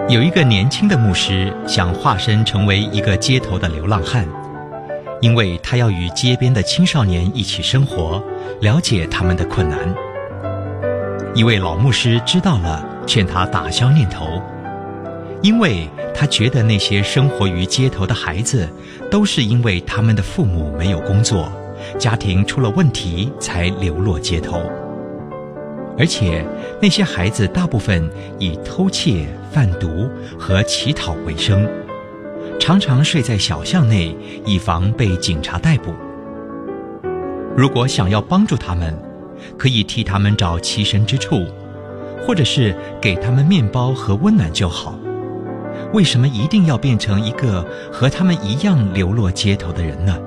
有一个年轻的牧师想化身成为一个街头的流浪汉，因为他要与街边的青少年一起生活，了解他们的困难。一位老牧师知道了，劝他打消念头，因为他觉得那些生活于街头的孩子都是因为他们的父母没有工作，家庭出了问题才流落街头，而且那些孩子大部分以偷窃、贩毒和乞讨为生，常常睡在小巷内，以防被警察逮捕。如果想要帮助他们，可以替他们找栖身之处，或者是给他们面包和温暖就好。为什么一定要变成一个和他们一样流落街头的人呢？